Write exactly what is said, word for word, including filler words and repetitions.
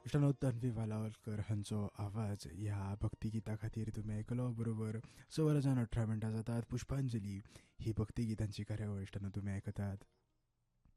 इश्टानो तन्वी वालावलकर हांचो आवाज ह्या भक्तिगिता खातीर तुमी आयकलो. बरोबर स वरांच्यान अठरा मिनटां जातात. पुष्पांजली ही भक्तिगितांची कार्यावळ इश्टानो तुमी आयकतात.